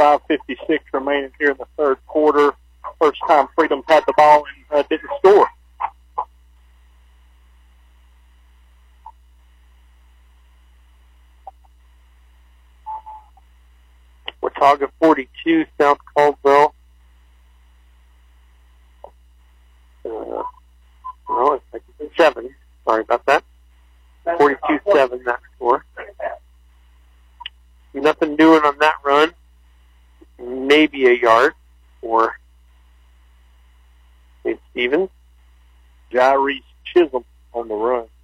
5:56 remaining here in the third quarter. First time Freedom's had the ball and didn't score. Watauga 42, South Caldwell. Well, it's like 7. Sorry about that. 42-7, that score. Nothing doing on that run. Maybe a yard for Stevens. Jairus Chisholm on the run.